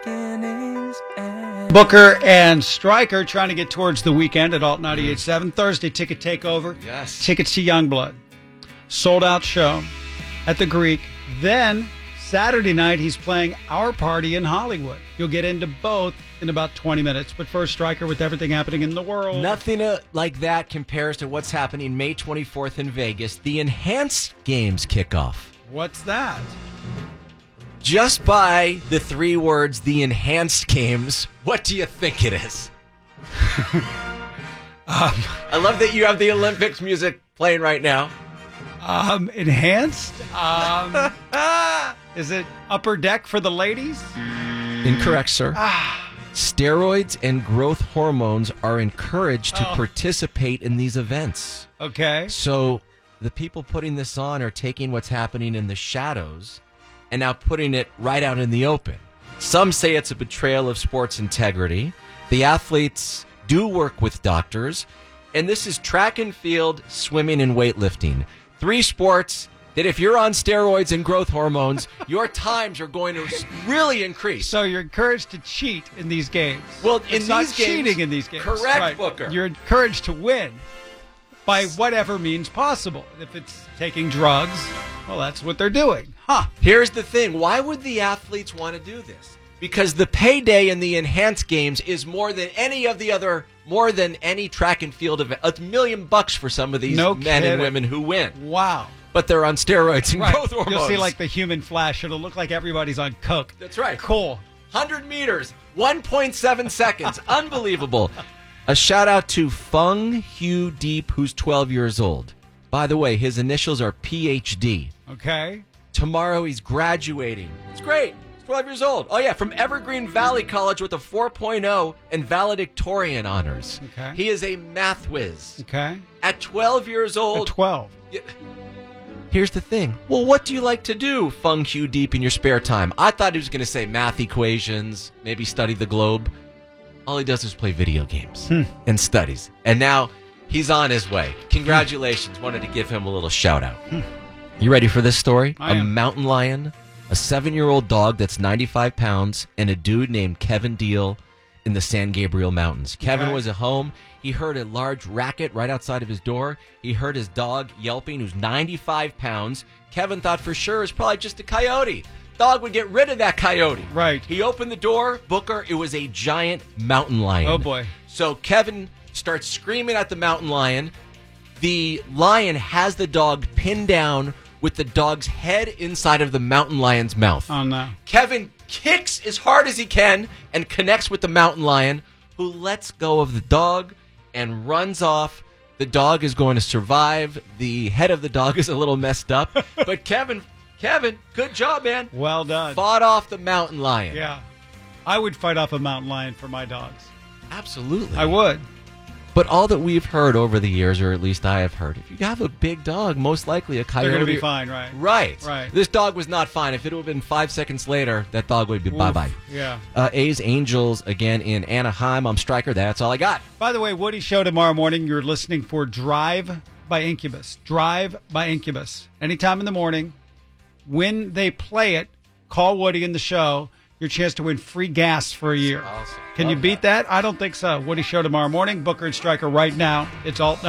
beginnings end. Booker and Stryker trying to get towards the weekend at Alt 98.7. Thursday ticket takeover. Yes. Tickets to Youngblood. Sold out show at the Greek. Then Saturday night he's playing Our Party in Hollywood. You'll get into both in about 20 minutes. But first, Stryker, with everything happening in the world. Nothing like that compares to what's happening May 24th in Vegas. The Enhanced Games kickoff. What's that? Just by the 3 words, the Enhanced Games, what do you think it is? I love that you have the Olympics music playing right now. Enhanced? Is it upper deck for the ladies? Incorrect, sir. Steroids and growth hormones are encouraged to participate in these events. Okay. So the people putting this on are taking what's happening in the shadows and now putting it right out in the open. Some say it's a betrayal of sports integrity. The athletes do work with doctors, and this is track and field, swimming, and weightlifting. 3 sports that if you're on steroids and growth hormones, your times are going to really increase. So you're encouraged to cheat in these games. Well, it's in not these games, cheating in these games. Correct, right. Booker. You're encouraged to win by whatever means possible. If it's taking drugs, well, that's what they're doing. Huh. Here's the thing. Why would the athletes want to do this? Because the payday in the Enhanced Games is more than any track and field event. $1 million for some of these men and women who win. Wow. But they're on steroids and growth hormones. You'll see like the human flash. It'll look like everybody's on coke. That's right. Cool. 100 meters, 1.7 seconds. Unbelievable. A shout out to Fung Hugh Deep, who's 12 years old. By the way, his initials are PhD. Okay. Tomorrow he's graduating. It's great. He's 12 years old. Oh, yeah, from Evergreen Valley College with a 4.0 and valedictorian honors. Okay. He is a math whiz. Okay. At 12 years old. At 12. Here's the thing. Well, what do you like to do, Fung Hugh Deep, in your spare time? I thought he was going to say math equations, maybe study the globe. All he does is play video games and studies. And now he's on his way. Congratulations. Wanted to give him a little shout out. You ready for this story? I am. A mountain lion, a 7-year-old dog that's 95 pounds, and a dude named Kevin Deal in the San Gabriel Mountains. Kevin was at home. He heard a large racket right outside of his door. He heard his dog yelping, who's 95 pounds. Kevin thought for sure it's probably just a coyote. Dog would get rid of that coyote. Right. He opened the door. Booker, it was a giant mountain lion. Oh, boy. So Kevin starts screaming at the mountain lion. The lion has the dog pinned down with the dog's head inside of the mountain lion's mouth. Oh, no. Kevin kicks as hard as he can and connects with the mountain lion, who lets go of the dog and runs off. The dog is going to survive. The head of the dog is a little messed up. But Kevin, good job, man. Well done. Fought off the mountain lion. Yeah. I would fight off a mountain lion for my dogs. Absolutely. I would. But all that we've heard over the years, or at least I have heard, if you have a big dog, most likely a coyote. They're going to be fine, right? Right. This dog was not fine. If it would have been 5 seconds later, that dog would be bye-bye. Yeah. A's Angels again in Anaheim. I'm Stryker. That's all I got. By the way, Woody Show tomorrow morning. You're listening for Drive by Incubus. Drive by Incubus. Anytime in the morning. When they play it, call Woody in the show. Your chance to win free gas for a year. Awesome. Can you beat that? I don't think so. Woody Show tomorrow morning. Booker and Stryker right now. It's Alt